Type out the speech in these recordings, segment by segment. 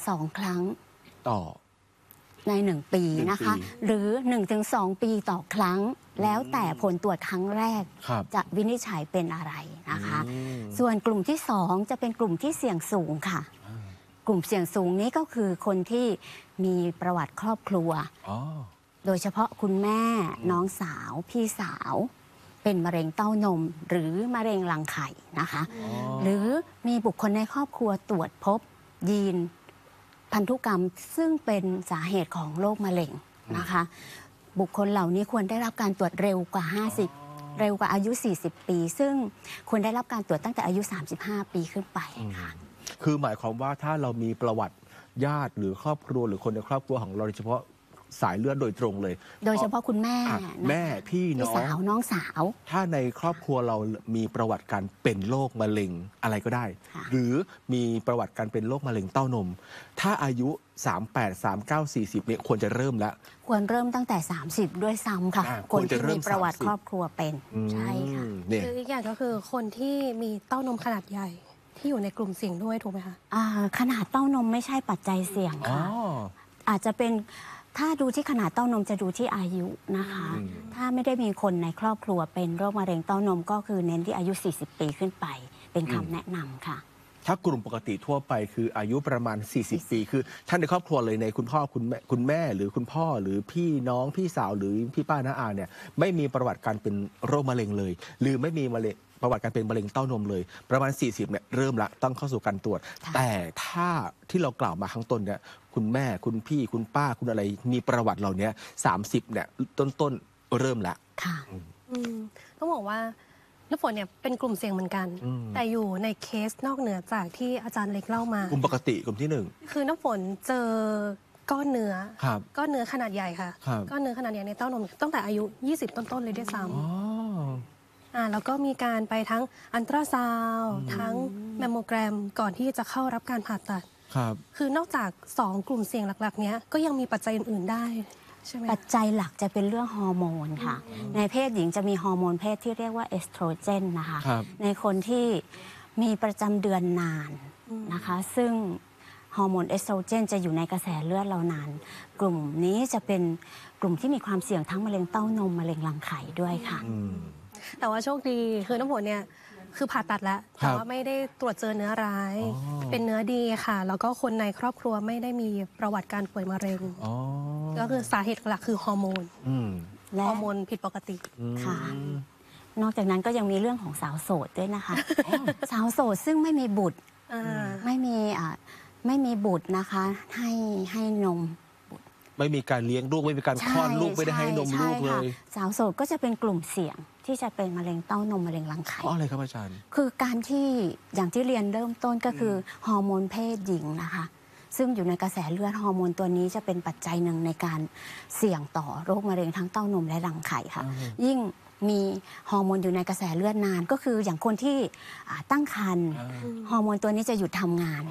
2 ครั้งต่อใน1 ปีนะคะหรือ 1-2 ปีต่อครั้งแล้วแต่ผลตรวจครั้งแรกจะวินิจฉัยเป็นอะไรนะคะส่วนกลุ่มที่2จะเป็นกลุ่มที่เสี่ยงสูงค่ะกลุ่มเสี่ยงสูงนี้ก็คือคนที่มีประวัติครอบครัวโดยเฉพาะคุณแม่น้องสาวพี่สาวเป็นมะเร็งเต้านมหรือมะเร็งรังไข่นะคะหรือมีบุคคลในครอบครัวตรวจพบยีนพันธุกรรมซึ่งเป็นสาเหตุของโรคมะเร็งนะคะบุคคลเหล่านี้ควรได้รับการตรวจเร็วกว่า50เร็วกว่าอายุ40 ปีซึ่งควรได้รับการตรวจตั้งแต่อายุ35 ปีขึ้นไปค่ะคือหมายความว่าถ้าเรามีประวัติญาติหรือครอบครัวหรือคนในครอบครัวของเราโดยเฉพาะสายเลือดโดยตรงเลยโดยเฉพาะคุณแม่พี่น้องสาวถ้าในครอบครัวเรามีประวัติการเป็นโรคมะเร็งอะไรก็ได้หรือมีประวัติการเป็นโรคมะเร็งเต้านมถ้าอายุ38 39 40เนี่ยควรจะเริ่มแล้วควรเริ่มตั้งแต่30ด้วยซ้ำค่ะคนที่มีประวัติครอบครัวเป็นใช่ค่ะคืออีกอย่างก็คือคนที่มีเต้านมขนาดใหญ่ที่อยู่ในกลุ่มเสี่ยงด้วยถูกไหมคะขนาดเต้านมไม่ใช่ปัจจัยเสี่ยงค่ะอาจจะเป็นถ้าดูที่ขนาดเต้านมจะดูที่อายุนะคะถ้าไม่ได้มีคนในครอบครัวเป็นโรคมะเร็งเต้านมก็คือเน้นที่อายุ40 ปีขึ้นไปเป็นคำแนะนำค่ะถ้ากลุ่มปกติทั่วไปคืออายุประมาณ40 ปีคือท่านในครอบครัวเลยในคุณพ่อคุณแม่หรือคุณพ่อหรือพี่น้องพี่สาวหรือพี่ป้าน้าอาเนี่ยไม่มีประวัติการเป็นโรคมะเร็งเลยหรือไม่มีประวัติการเป็นมะเร็งเต้านมเลยประมาณ40เนี่ยเริ่มละต้องเข้าสู่การตรวจแต่ถ้าที่เรากล่าวมาข้างต้นเนี่ยคุณแม่คุณพี่คุณป้าคุณอะไรมีประวัติเหล่านี้30เนี่ยต้นเริ่มละค่ะต้องบอกว่าน้ำฝนเนี่ยเป็นกลุ่มเสี่ยงเหมือนกันแต่อยู่ในเคสนอกเหนือจากที่อาจารย์เล็กเล่ามากลุ่มปกติกลุ่มที่1 คือน้ำฝนเจอก้อนเนื้อขนาดใหญ่ค่ะก้อนเนื้อขนาดใหญ่ในเต้านมตั้งแต่อายุ20ต้นเลยด้วยซ้ำแล้วก็มีการไปทั้งอัลตราซาวด์ทั้งแมมโมแกรมก่อนที่จะเข้ารับการผ่าตัดคือนอกจาก2 กลุ่มเสี่ยงหลักๆเนี้ยก็ยังมีปัจจัยอื่นๆได้ใช่ไหมปัจจัยหลักจะเป็นเรื่องฮอร์โมนค่ะในเพศหญิงจะมีฮอร์โมนเพศที่เรียกว่าเอสโตรเจนนะคะในคนที่มีประจำเดือนนานนะคะซึ่งฮอร์โมนเอสโตรเจนจะอยู่ในกระแสเลือดเรานานกลุ่มนี้จะเป็นกลุ่มที่มีความเสี่ยงทั้งมะเร็งเต้านมมะเร็งรังไข่ด้วยค่ะแต่ว่าโชคดีคือน้ำฝนเนี่ยคือผ่าตัดแล้วแต่ว่าไม่ได้ตรวจเจอเนื้อร้ายเป็นเนื้อดีค่ะแล้วก็คนในครอบครัวไม่ได้มีประวัติการป่วยมะเร็งก็คือสาเหตุหลักคือฮอร์โมนฮอร์โมนผิดปกติค่ะนอกจากนั้นก็ยังมีเรื่องของสาวโสดด้วยนะคะสาวโสดซึ่งไม่มีบุตรไม่มีบุตรนะคะให้นมไม่มีการเลี้ยงลูกไม่มีการคลอดลูกไม่ได้ให้นมลูกเลยสาวโสดก็จะเป็นกลุ่มเสี่ยงที่จะเป็นมะเร็งเต้านมมะเร็งรังไข่เพราะอะไรครับอาจารย์คือการที่อย่างที่เรียนเริ่มต้นก็คือฮอร์โมนเพศหญิงนะคะซึ่งอยู่ในกระแสเลือดฮอร์โมนตัวนี้จะเป็นปัจจัยหนึ่งในการเสี่ยงต่อโรคมะเร็งทั้งเต้านมและรังไข่ค่ะยิ่งมีฮอร์โมนอยู่ในกระแสเลือดนานก็คืออย่างคนที่ตั้งครรภ์ฮอร์โมนตัวนี้จะหยุดทำงาน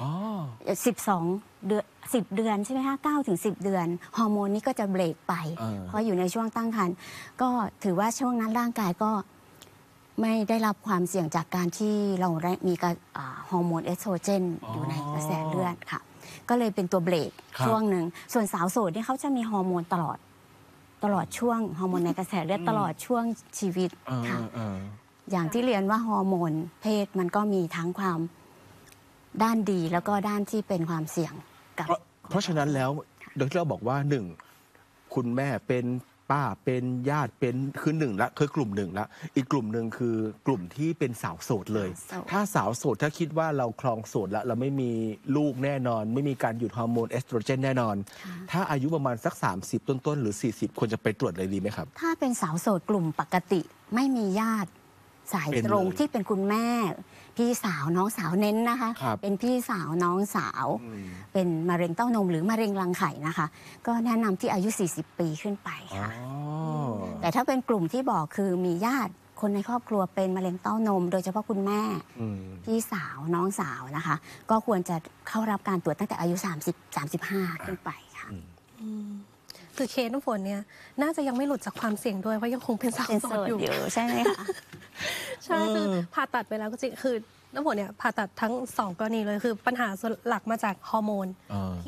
10 เดือนใช่ไหมคะ9 ถึง 10 เดือนฮอร์โมนนี้ก็จะเบรกไปเพราะอยู่ในช่วงตั้งครรภ์ก็ถือว่าช่วงนั้นร่างกายก็ไม่ได้รับความเสี่ยงจากการที่เรามีฮอร์โมนเอสโตรเจนอยู่ในกระแสเลือดค่ะก็เลยเป็นตัวเบรกช่วงหนึ่งส่วนสาวโสดนี่เขาจะมีฮอร์โมนตลอดช่วงฮอร์โมนในกระแสเลือดตลอดช่วงชีวิตค่ะอย่างที่เรียนว่าฮอร์โมนเพศมันก็มีทั้งความด้านดีแล้วก็ด้านที่เป็นความเสี่ยงกับเพราะฉะนั้นแล้วโดยที่เราบอกว่า1คุณแม่เป็นป้าเป็นญาติเป็นคือ1ละคือกลุ่ม1ละอีกกลุ่มหนึ่งคือกลุ่มที่เป็นสาวโสดเลยถ้าสาวโสดถ้าคิดว่าเราครองโสดแล้วเราไม่มีลูกแน่นอนไม่มีการหยุดฮอร์โมนเอสโตรเจนแน่นอนถ้าอายุประมาณสัก30ต้นๆหรือ40ควรจะไปตรวจเลยดีไหมครับถ้าเป็นสาวโสดกลุ่มปกติไม่มีญาติสายตรงที่เป็นคุณแม่พี่สาวน้องสาวเน้นนะคะเป็นพี่สาวน้องสาวเป็นมะเร็งเต้านมหรือมะเร็งรังไข่นะคะก็แนะนำที่อายุ40 ปีขึ้นไปค่ะแต่ถ้าเป็นกลุ่มที่บอกคือมีญาติคนในครอบครัวเป็นมะเร็งเต้านมโดยเฉพาะคุณแม่พี่สาวน้องสาวนะคะก็ควรจะเข้ารับการตรวจตั้งแต่อายุ30-35ขึ้นไปค่ะคือเคสน้ำฝนเนี่ยน่าจะยังไม่หลุดจากความเสี่ยงด้วยเพราะยังคงเป็นสาวโสดอยู่ใช่ไหมคะใช่คือผ่าตัดไปแล้วก็จริงคือน้ำฝนเนี่ยผ่าตัดทั้ง2 กรณีเลยคือปัญหาหลักมาจากฮอร์โมน